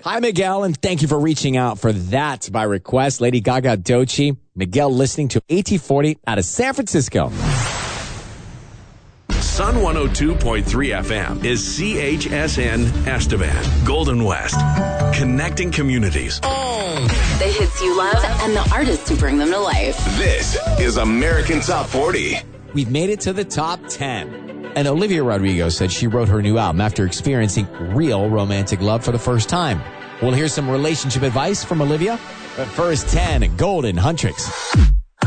Hi, Miguel, and thank you for reaching out for that by request. Lady Gaga Doechii. Miguel listening to AT40 out of San Francisco. Sun 102.3 FM is CHSN Estevan, Golden West. Connecting communities. The hits you love and the artists who bring them to life. This is American Top 40. We've made it to the top 10. And Olivia Rodrigo said she wrote her new album after experiencing real romantic love for the first time. We'll hear some relationship advice from Olivia. But first, 10, Golden Huntrix.